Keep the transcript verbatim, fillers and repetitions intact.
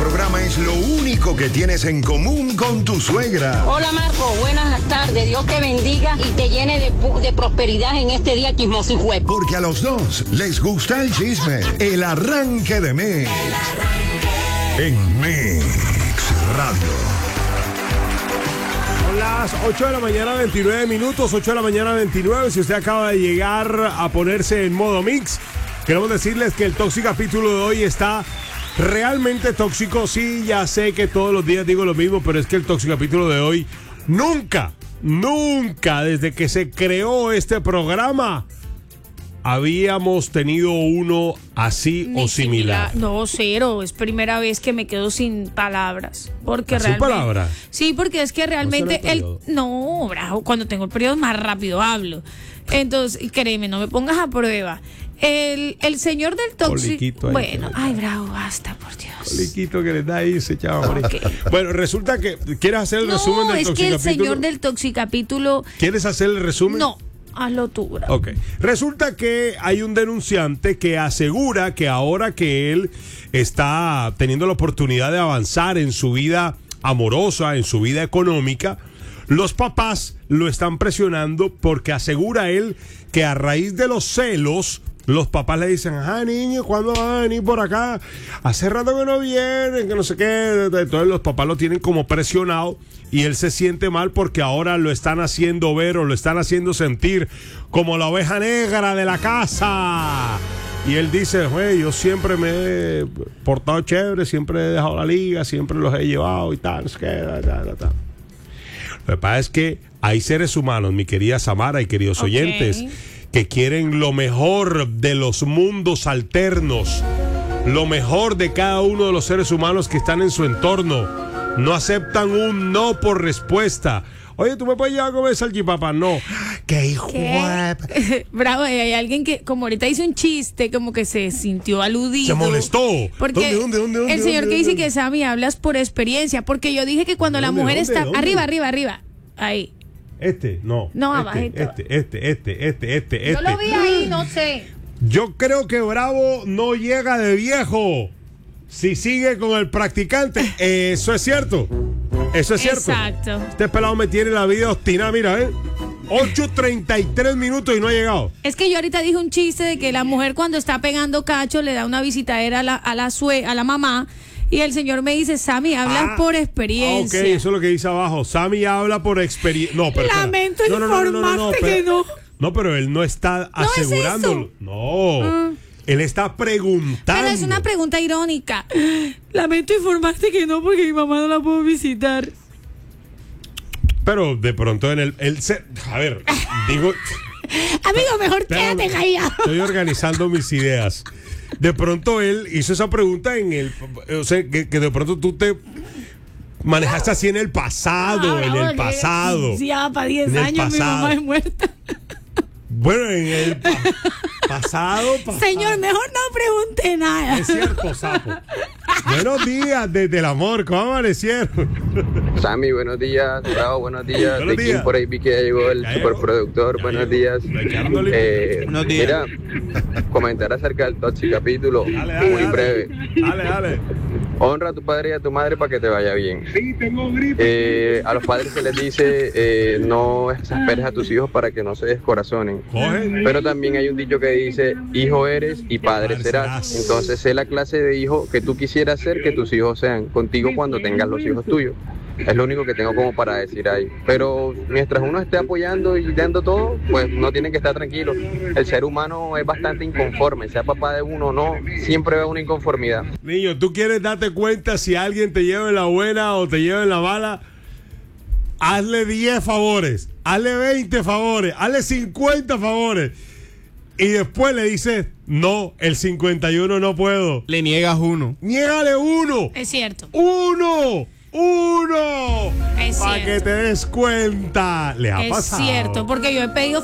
programa es lo único que tienes en común con tu suegra. Hola Marco, buenas tardes. Dios te bendiga y te llene de, de prosperidad en este día chismoso y juez. Porque a los dos les gusta el chisme. El arranque de mes. El arranque. En Mix Radio. Son las ocho de la mañana, veintinueve minutos, ocho de la mañana, veintinueve. Si usted acaba de llegar a ponerse en modo Mix, queremos decirles que el tóxico capítulo de hoy está realmente tóxico. Sí, ya sé que todos los días digo lo mismo, pero es que el tóxico capítulo de hoy nunca, nunca, desde que se creó este programa, habíamos tenido uno así Ni o similar. similar. No, cero. Es primera vez que me quedo sin palabras. Porque ¿Sin realmente. palabras? Sí, porque es que realmente. ¿No será el el periodo? No, bravo. Cuando tengo el periodo más rápido hablo. Entonces, créeme, no me pongas a prueba. El, el señor del tóxico. Coliquito ahí Bueno, que le ay, bravo, basta, por Dios. Liquito que le da ahí, se echaba a morir. Ok. Bueno, resulta que quieres hacer el No, resumen del es que el toxicapítulo. señor del toxicapítulo. ¿Quieres hacer el resumen? No, hazlo tú, bravo. Ok. Resulta que hay un denunciante que asegura que ahora que él está teniendo la oportunidad de avanzar en su vida amorosa, en su vida económica, los papás lo están presionando porque asegura él que a raíz de los celos, los papás le dicen, ajá, niño, ¿cuándo van a venir por acá? Hace rato que no vienen, que no sé qué. Entonces los papás lo tienen como presionado y él se siente mal porque ahora lo están haciendo ver o lo están haciendo sentir como la oveja negra de la casa. Y él dice, güey, yo siempre me he portado chévere, siempre he dejado la liga, siempre los he llevado y tal, no sé qué, tal, tal, tal. Lo que pasa es que hay seres humanos, mi querida Samara y queridos Ok. oyentes, que quieren lo mejor de los mundos alternos, lo mejor de cada uno de los seres humanos que están en su entorno. No aceptan un no por respuesta. Oye, ¿tú me puedes llevar a comer salchipapa? No. ¡Qué hijo de... ¿Qué? Bravo, y hay alguien que, como ahorita hizo un chiste, como que se sintió aludido. Se molestó. Porque ¿Dónde, dónde, dónde, dónde, el señor dónde, que dice dónde? que Sammy hablas por experiencia, porque yo dije que cuando la ¿Dónde, mujer dónde, está dónde? arriba, arriba, arriba, ahí. Este, no. No, este, abajito. Este, este, este, este, este, Yo este. lo vi ahí, no sé. Yo creo que Bravo no llega de viejo si sigue con el practicante. Eso es cierto. Eso es cierto. Exacto. Este pelado me tiene la vida obstinada, mira, ¿eh? ocho treinta y tres minutos y no ha llegado. Es que yo ahorita dije un chiste de que la mujer cuando está pegando cacho le da una visitadera a la, a la, sue, a la mamá. Y el señor me dice, Sammy, hablas Ah, por ah, experiencia. ok, eso es lo que dice abajo. Sammy habla por experiencia. No, pero. espera. Lamento No, no, no, no, no, no, informarte espera. que no. No, pero él no está ¿No es asegurándolo. eso? No. Ah. Él está preguntando. Pero es una pregunta irónica. Lamento informarte que no, porque mi mamá no la puedo visitar. Pero de pronto en el. Él se, a ver, digo. Amigo, mejor Espérame, quédate callado. Estoy organizando mis ideas. De pronto él hizo esa pregunta en el. O sea, que, que de pronto tú te manejaste así en el pasado, en el pasado. Sí, ya para diez En el años mi pasado. mamá es muerta. Bueno, en el pa- pasado, pasado. Señor, mejor no pregunte nada. Es cierto, sapo. Buenos días desde el amor, ¿cómo amanecieron? Sammy, buenos días. Bravo, buenos días. Buenos De días. Kim por ahí vi que ya llegó el Ya llegó. superproductor. Ya Buenos llegó. días. Echándole- Eh, Buenos días. Mira, comentar acerca del Toxic capítulo, Dale, dale, muy dale. breve. Dale, dale. Honra a tu padre y a tu madre para que te vaya bien. Eh, a los padres se les dice eh, no exasperes a tus hijos para que no se descorazonen. Coge. Pero también hay un dicho que dice, hijo eres y padre serás. Entonces, sé la clase de hijo que tú quisieras ser que tus hijos sean contigo cuando tengas los hijos tuyos. Es lo único que tengo como para decir ahí. Pero mientras uno esté apoyando y dando todo, pues uno tiene que estar tranquilo. El ser humano es bastante inconforme, sea papá de uno o no, siempre ve una inconformidad. Niño, tú quieres darte cuenta si alguien te lleva en la buena o te lleva en la mala. Hazle diez favores, hazle veinte favores, hazle cincuenta favores. Y después le dices, no, el cincuenta y uno no puedo. Le niegas uno. Niégale uno. Es cierto. Uno. Uno. Es Para que cierto. te des cuenta. Le ha Es pasado. cierto, porque yo he pedido